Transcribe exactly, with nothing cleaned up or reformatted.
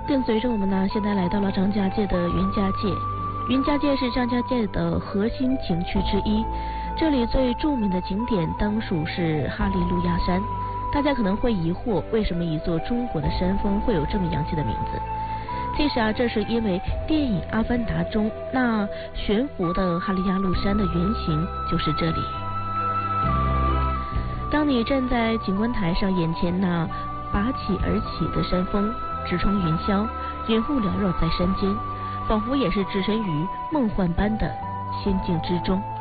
跟随着我们呢，现在来到了张家界的云家界。云家界是张家界的核心景区之一，这里最著名的景点当属是哈利路亚山。大家可能会疑惑，为什么一座中国的山峰会有这么洋气的名字？其实啊，这是因为电影《阿凡达》中那悬浮的哈利亚路山的原型就是这里。当你站在景观台上，眼前那拔起而起的山峰直冲云霄，云雾缭绕在山间，仿佛也是置身于梦幻般的仙境之中。